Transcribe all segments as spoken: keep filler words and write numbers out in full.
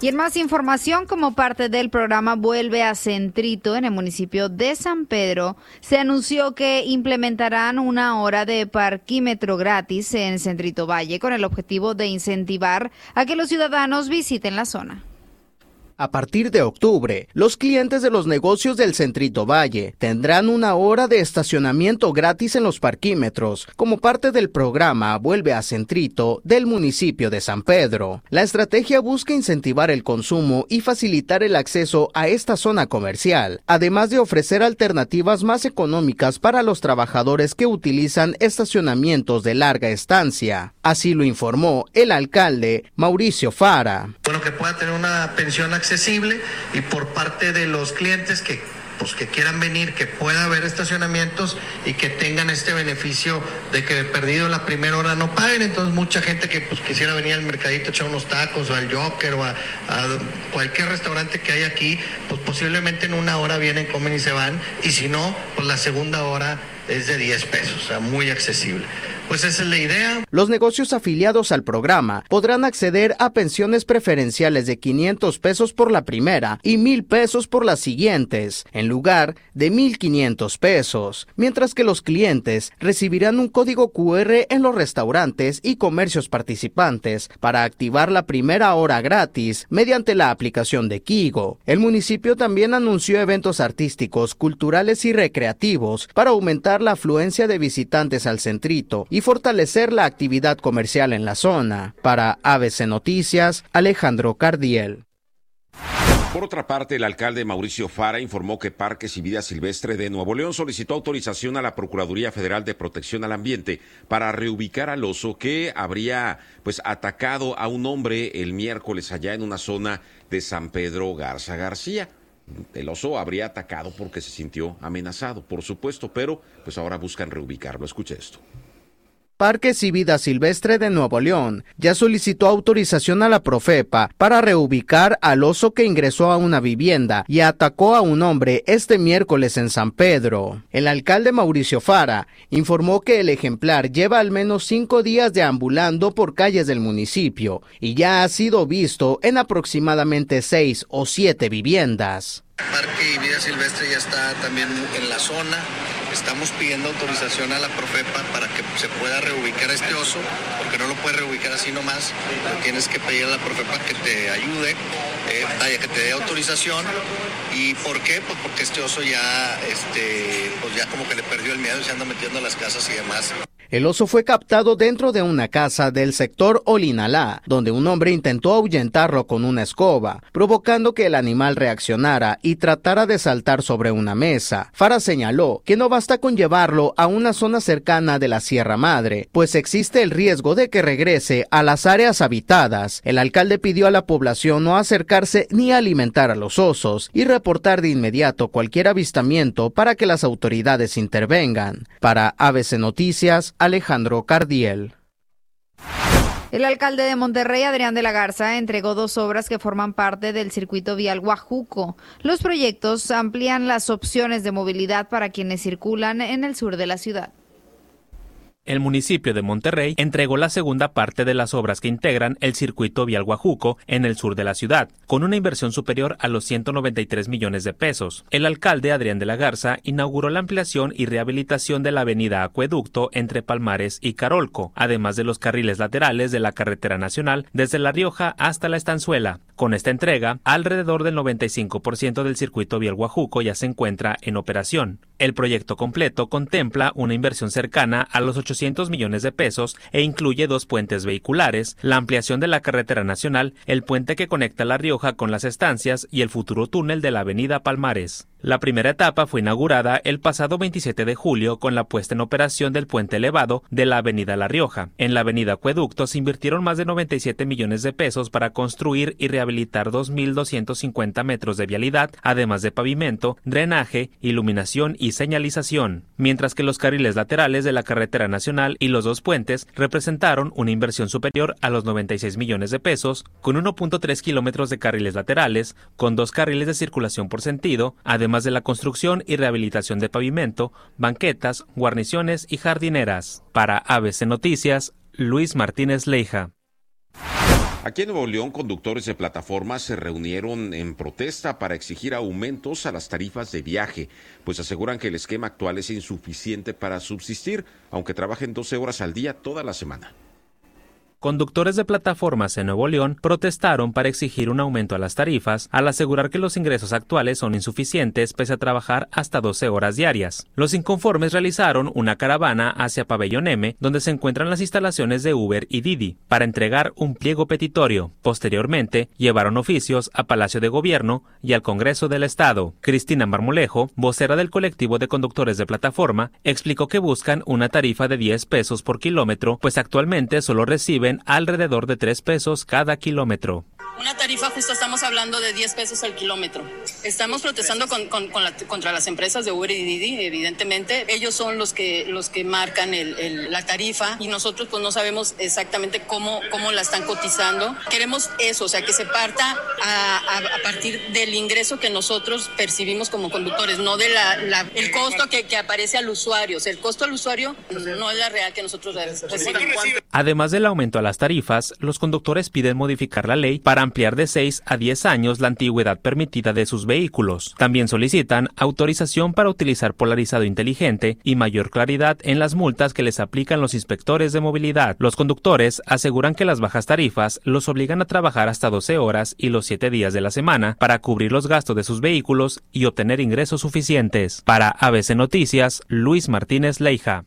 Y en más información, como parte del programa Vuelve a Centrito en el municipio de San Pedro, se anunció que implementarán una hora de parquímetro gratis en Centrito Valle con el objetivo de incentivar a que los ciudadanos visiten la zona. A partir de octubre, los clientes de los negocios del Centrito Valle tendrán una hora de estacionamiento gratis en los parquímetros, como parte del programa Vuelve a Centrito del municipio de San Pedro. La estrategia busca incentivar el consumo y facilitar el acceso a esta zona comercial, además de ofrecer alternativas más económicas para los trabajadores que utilizan estacionamientos de larga estancia. Así lo informó el alcalde Mauricio Fara. Bueno, que pueda tener una pensión accesible y por parte de los clientes que pues que quieran venir, que pueda haber estacionamientos y que tengan este beneficio de que perdido la primera hora no paguen. Entonces mucha gente que pues quisiera venir al mercadito, echar unos tacos o al Joker o a, a cualquier restaurante que hay aquí, pues posiblemente en una hora vienen, comen y se van, y si no, pues la segunda hora es de diez pesos, o sea, muy accesible. Pues esa es la idea. Los negocios afiliados al programa podrán acceder a pensiones preferenciales de quinientos pesos por la primera y mil pesos por las siguientes, en lugar de mil quinientos pesos, mientras que los clientes recibirán un código cu erre en los restaurantes y comercios participantes para activar la primera hora gratis mediante la aplicación de Kigo. El municipio también anunció eventos artísticos, culturales y recreativos para aumentar la afluencia de visitantes al Centrito y fortalecer la actividad comercial en la zona. Para A B C Noticias, Alejandro Cardiel. Por otra parte, el alcalde Mauricio Fara informó que Parques y Vida Silvestre de Nuevo León solicitó autorización a la Procuraduría Federal de Protección al Ambiente para reubicar al oso que habría pues atacado a un hombre el miércoles allá en una zona de San Pedro Garza García. El oso habría atacado porque se sintió amenazado, por supuesto, pero pues ahora buscan reubicarlo. Escuche esto. Parques y Vida Silvestre de Nuevo León ya solicitó autorización a la Profepa para reubicar al oso que ingresó a una vivienda y atacó a un hombre este miércoles en San Pedro. El alcalde Mauricio Fara informó que el ejemplar lleva al menos cinco días deambulando por calles del municipio y ya ha sido visto en aproximadamente seis o siete viviendas. Parque y Vida Silvestre ya está también en la zona. Estamos pidiendo autorización a la Profepa para que se pueda reubicar a este oso, porque no lo puedes reubicar así nomás. Lo tienes que pedir a la Profepa que te ayude, eh, que te dé autorización. ¿Y por qué? Pues porque este oso ya, este, pues ya como que le perdió el miedo y se anda metiendo a las casas y demás. El oso fue captado dentro de una casa del sector Olinalá, donde un hombre intentó ahuyentarlo con una escoba, provocando que el animal reaccionara y tratara de saltar sobre una mesa. Fara señaló que no basta con llevarlo a una zona cercana de la Sierra Madre, pues existe el riesgo de que regrese a las áreas habitadas. El alcalde pidió a la población no acercarse ni alimentar a los osos y reportar de inmediato cualquier avistamiento para que las autoridades intervengan. Para A B C Noticias, Alejandro Cardiel. El alcalde de Monterrey, Adrián de la Garza, entregó dos obras que forman parte del circuito vial Guajuco. Los proyectos amplían las opciones de movilidad para quienes circulan en el sur de la ciudad. El municipio de Monterrey entregó la segunda parte de las obras que integran el circuito vial Guajuco en el sur de la ciudad, con una inversión superior a los ciento noventa y tres millones de pesos. El alcalde Adrián de la Garza inauguró la ampliación y rehabilitación de la avenida Acueducto entre Palmares y Carolco, además de los carriles laterales de la carretera nacional desde La Rioja hasta La Estanzuela. Con esta entrega, alrededor del noventa y cinco por ciento del circuito vial Guajuco ya se encuentra en operación. El proyecto completo contempla una inversión cercana a los ochocientos millones de pesos e incluye dos puentes vehiculares, la ampliación de la carretera nacional, el puente que conecta La Rioja con Las Estancias y el futuro túnel de la avenida Palmares. La primera etapa fue inaugurada el pasado veintisiete de julio con la puesta en operación del puente elevado de la avenida La Rioja. En la avenida Acueducto se invirtieron más de noventa y siete millones de pesos para construir y rehabilitar dos mil doscientos cincuenta metros de vialidad, además de pavimento, drenaje, iluminación y señalización, mientras que los carriles laterales de la carretera nacional y los dos puentes representaron una inversión superior a los noventa y seis millones de pesos, con uno punto tres kilómetros de carriles laterales, con dos carriles de circulación por sentido, además de la construcción y rehabilitación de pavimento, banquetas, guarniciones y jardineras. Para A B C Noticias, Luis Martínez Leija. Aquí en Nuevo León, conductores de plataformas se reunieron en protesta para exigir aumentos a las tarifas de viaje, pues aseguran que el esquema actual es insuficiente para subsistir, aunque trabajen doce horas al día toda la semana. Conductores de plataformas en Nuevo León protestaron para exigir un aumento a las tarifas al asegurar que los ingresos actuales son insuficientes pese a trabajar hasta doce horas diarias. Los inconformes realizaron una caravana hacia Pabellón M, donde se encuentran las instalaciones de Uber y Didi, para entregar un pliego petitorio. Posteriormente, llevaron oficios a Palacio de Gobierno y al Congreso del Estado. Cristina Marmolejo, vocera del colectivo de conductores de plataforma, explicó que buscan una tarifa de diez pesos por kilómetro, pues actualmente solo reciben alrededor de tres pesos cada kilómetro. Una tarifa justo estamos hablando de diez pesos al kilómetro. Estamos protestando con, con, con la, contra las empresas de Uber y Didi, evidentemente. Ellos son los que los que marcan el, el, la tarifa y nosotros pues no sabemos exactamente cómo, cómo la están cotizando. Queremos eso, o sea, que se parta a, a, a partir del ingreso que nosotros percibimos como conductores, no de la, la el costo que, que aparece al usuario. O sea, el costo al usuario no es la real que nosotros recibimos. Además del aumento a las tarifas, los conductores piden modificar la ley para ampliar de seis a diez años la antigüedad permitida de sus vehículos. También solicitan autorización para utilizar polarizado inteligente y mayor claridad en las multas que les aplican los inspectores de movilidad. Los conductores aseguran que las bajas tarifas los obligan a trabajar hasta doce horas y los siete días de la semana para cubrir los gastos de sus vehículos y obtener ingresos suficientes. Para A B C Noticias, Luis Martínez Leija.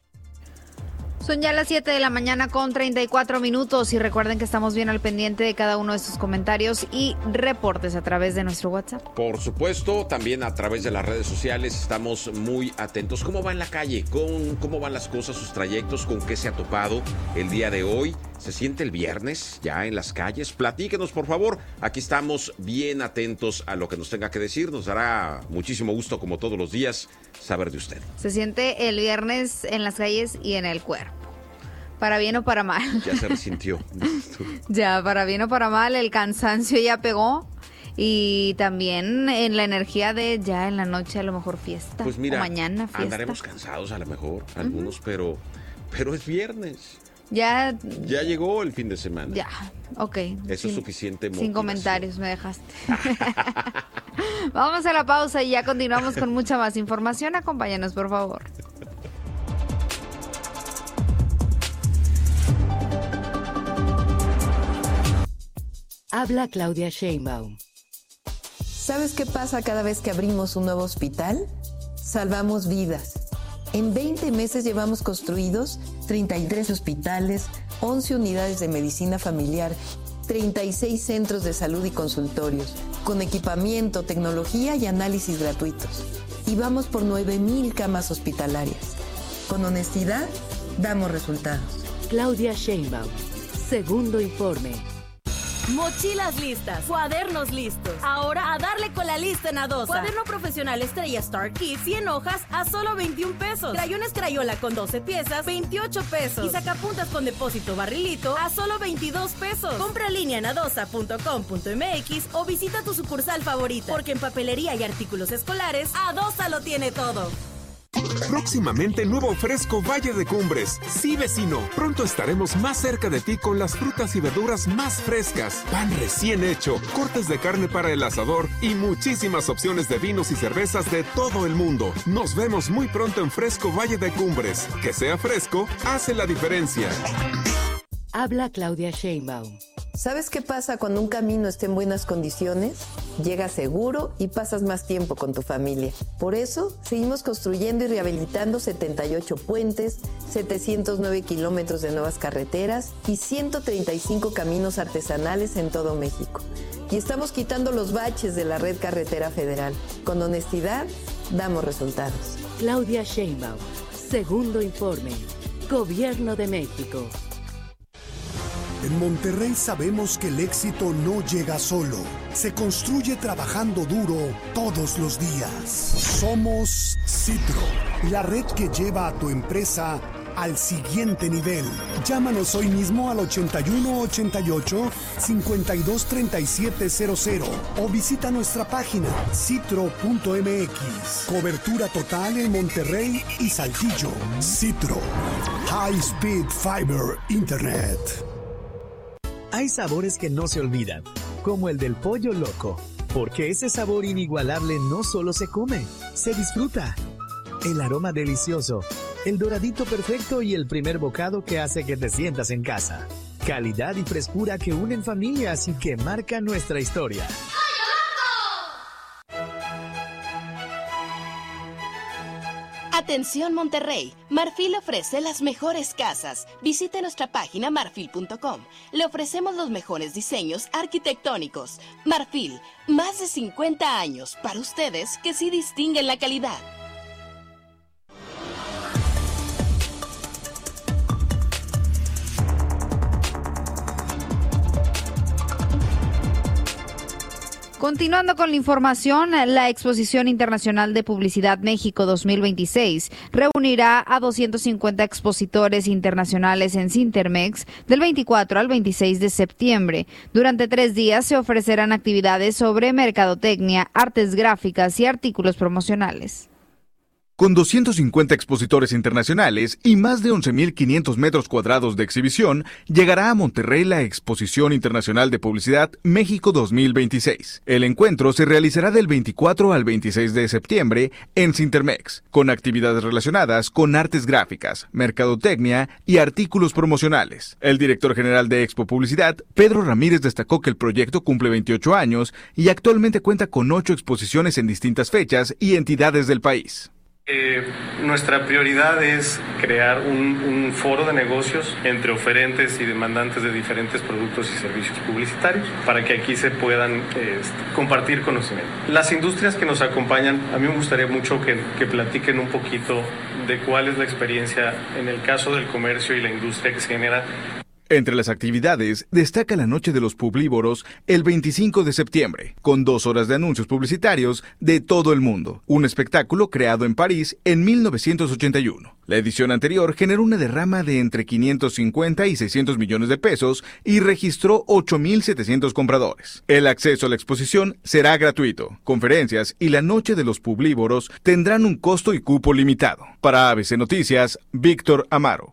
Son ya las siete de la mañana con treinta y cuatro minutos y recuerden que estamos bien al pendiente de cada uno de sus comentarios y reportes a través de nuestro WhatsApp. Por supuesto, también a través de las redes sociales estamos muy atentos. ¿Cómo va en la calle? ¿Con, ¿Cómo van las cosas, sus trayectos? ¿Con qué se ha topado el día de hoy? ¿Se siente el viernes ya en las calles? Platíquenos, por favor. Aquí estamos bien atentos a lo que nos tenga que decir. Nos dará muchísimo gusto, como todos los días, saber de usted. Se siente el viernes en las calles y en el cuerpo. Para bien o para mal. Ya se resintió. Ya, para bien o para mal, el cansancio ya pegó. Y también en la energía de ya en la noche a lo mejor fiesta. Pues mira, o mañana fiesta. Andaremos cansados a lo mejor, algunos, uh-huh. pero, pero es viernes. Ya. Ya llegó el fin de semana. Ya, ok. Eso sin, es suficiente motivación. Sin comentarios me dejaste. Vamos a la pausa y ya continuamos con mucha más información. Acompáñanos, por favor. Habla Claudia Sheinbaum. ¿Sabes qué pasa cada vez que abrimos un nuevo hospital? Salvamos vidas. En veinte meses llevamos construidos treinta y tres hospitales, once unidades de medicina familiar, treinta y seis centros de salud y consultorios, con equipamiento, tecnología y análisis gratuitos. Y vamos por nueve mil camas hospitalarias. Con honestidad, damos resultados. Claudia Sheinbaum. Segundo informe. Mochilas listas, cuadernos listos. Ahora a darle con la lista en Adosa. Cuaderno profesional Estrella Star Kit, cien hojas a solo veintiún pesos. Crayones Crayola con doce piezas, veintiocho pesos. Y sacapuntas con depósito barrilito a solo veintidós pesos. Compra en línea en adosa punto com punto m x o visita tu sucursal favorita. Porque en papelería y artículos escolares, Adosa lo tiene todo. Próximamente nuevo fresco Valle de Cumbres. Sí, vecino, pronto estaremos más cerca de ti con las frutas y verduras más frescas, pan recién hecho, cortes de carne para el asador y muchísimas opciones de vinos y cervezas de todo el mundo. Nos vemos muy pronto en Fresco Valle de Cumbres. Que sea fresco, hace la diferencia. Habla Claudia Sheinbaum. ¿Sabes qué pasa cuando un camino está en buenas condiciones? Llegas seguro y pasas más tiempo con tu familia. Por eso, seguimos construyendo y rehabilitando setenta y ocho puentes, setecientos nueve kilómetros de nuevas carreteras y ciento treinta y cinco caminos artesanales en todo México. Y estamos quitando los baches de la red carretera federal. Con honestidad, damos resultados. Claudia Sheinbaum. Segundo informe. Gobierno de México. En Monterrey sabemos que el éxito no llega solo, se construye trabajando duro todos los días. Somos Citro, la red que lleva a tu empresa al siguiente nivel. Llámanos hoy mismo al ochenta y uno ochenta y ocho, cincuenta y dos treinta y siete cero cero o visita nuestra página citro punto m x. Cobertura total en Monterrey y Saltillo. Citro, High Speed Fiber Internet. Hay sabores que no se olvidan, como el del pollo loco, porque ese sabor inigualable no solo se come, se disfruta. El aroma delicioso, el doradito perfecto y el primer bocado que hace que te sientas en casa. Calidad y frescura que unen familias y que marcan nuestra historia. Atención Monterrey, Marfil ofrece las mejores casas. Visite nuestra página marfil punto com. Le ofrecemos los mejores diseños arquitectónicos. Marfil, más de cincuenta años para ustedes que sí distinguen la calidad. Continuando con la información, la Exposición Internacional de Publicidad México dos mil veintiséis reunirá a doscientos cincuenta expositores internacionales en Cintermex del veinticuatro al veintiséis de septiembre. Durante tres días se ofrecerán actividades sobre mercadotecnia, artes gráficas y artículos promocionales. Con doscientos cincuenta expositores internacionales y más de once mil quinientos metros cuadrados de exhibición, llegará a Monterrey la Exposición Internacional de Publicidad México dos mil veintiséis. El encuentro se realizará del veinticuatro al veintiséis de septiembre en Cintermex, con actividades relacionadas con artes gráficas, mercadotecnia y artículos promocionales. El director general de Expo Publicidad, Pedro Ramírez, destacó que el proyecto cumple veintiocho años y actualmente cuenta con ocho exposiciones en distintas fechas y entidades del país. Eh, nuestra prioridad es crear un, un foro de negocios entre oferentes y demandantes de diferentes productos y servicios publicitarios para que aquí se puedan eh, compartir conocimiento. Las industrias que nos acompañan, a mí me gustaría mucho que, que platiquen un poquito de cuál es la experiencia en el caso del comercio y la industria que se genera. Entre las actividades, destaca la Noche de los Publívoros el veinticinco de septiembre, con dos horas de anuncios publicitarios de todo el mundo, un espectáculo creado en París en mil novecientos ochenta y uno. La edición anterior generó una derrama de entre quinientos cincuenta y seiscientos millones de pesos y registró ocho mil setecientos compradores. El acceso a la exposición será gratuito. Conferencias y la Noche de los Publívoros tendrán un costo y cupo limitado. Para A B C Noticias, Víctor Amaro.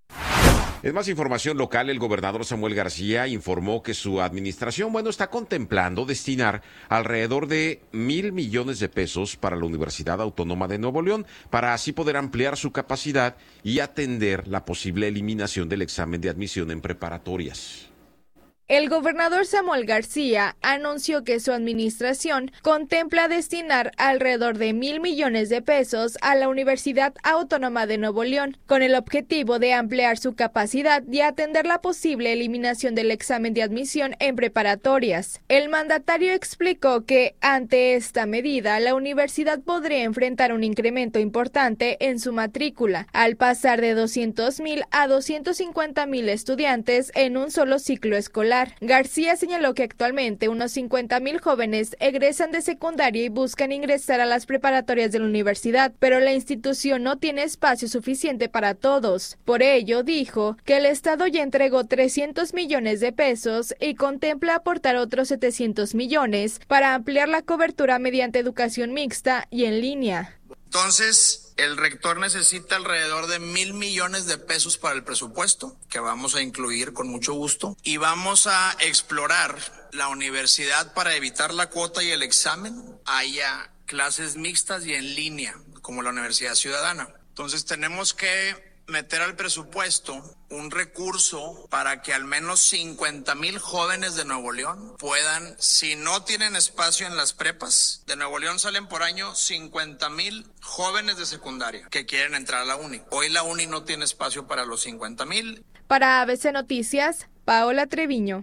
En más información local, el gobernador Samuel García informó que su administración, bueno, está contemplando destinar alrededor de mil millones de pesos para la Universidad Autónoma de Nuevo León, para así poder ampliar su capacidad y atender la posible eliminación del examen de admisión en preparatorias. El gobernador Samuel García anunció que su administración contempla destinar alrededor de mil millones de pesos a la Universidad Autónoma de Nuevo León, con el objetivo de ampliar su capacidad y atender la posible eliminación del examen de admisión en preparatorias. El mandatario explicó que, ante esta medida, la universidad podría enfrentar un incremento importante en su matrícula, al pasar de doscientos mil a doscientos cincuenta mil estudiantes en un solo ciclo escolar. García señaló que actualmente unos cincuenta mil jóvenes egresan de secundaria y buscan ingresar a las preparatorias de la universidad, pero la institución no tiene espacio suficiente para todos. Por ello, dijo que el Estado ya entregó trescientos millones de pesos y contempla aportar otros setecientos millones para ampliar la cobertura mediante educación mixta y en línea. Entonces, el rector necesita alrededor de mil millones de pesos para el presupuesto, que vamos a incluir con mucho gusto, y vamos a explorar la universidad para evitar la cuota y el examen, haya clases mixtas y en línea, como la Universidad Ciudadana. Entonces, tenemos que meter al presupuesto un recurso para que al menos cincuenta mil jóvenes de Nuevo León puedan, si no tienen espacio en las prepas, de Nuevo León salen por año cincuenta mil jóvenes de secundaria que quieren entrar a la uni. Hoy la uni no tiene espacio para los cincuenta mil. Para A B C Noticias, Paola Treviño.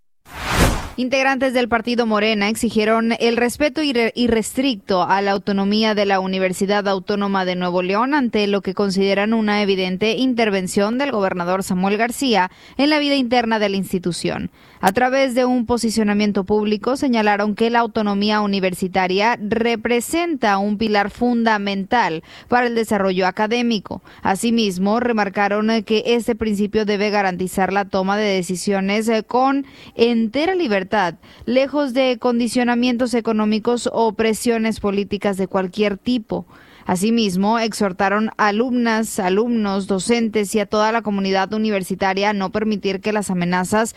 Integrantes del partido Morena exigieron el respeto irrestricto a la autonomía de la Universidad Autónoma de Nuevo León ante lo que consideran una evidente intervención del gobernador Samuel García en la vida interna de la institución. A través de un posicionamiento público señalaron que la autonomía universitaria representa un pilar fundamental para el desarrollo académico. Asimismo, remarcaron que este principio debe garantizar la toma de decisiones con entera libertad, lejos de condicionamientos económicos o presiones políticas de cualquier tipo. Asimismo, exhortaron a alumnas, alumnos, docentes y a toda la comunidad universitaria a no permitir que las amenazas